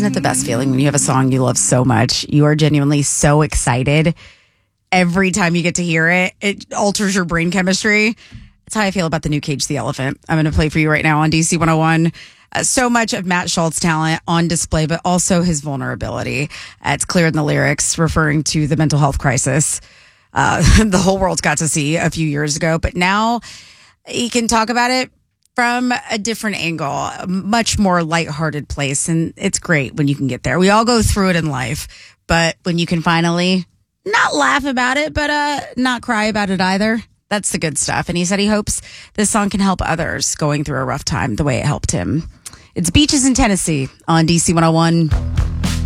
Isn't it the best feeling when you have a song you love so much? You are genuinely so excited every time you get to hear it. It alters your brain chemistry. That's how I feel about the new Cage the Elephant. I'm going to play for you right now on DC 101. So much of Matt Schultz's talent on display, but also his vulnerability. It's clear in the lyrics referring to the mental health crisis the whole world's got to see a few years ago. But now he can talk about it from a different angle, a much more lighthearted place. And it's great when you can get there. We all go through it in life, but when you can finally not laugh about it, but not cry about it either, that's the good stuff. And he said he hopes this song can help others going through a rough time the way it helped him. It's Beaches in Tennessee on DC 101.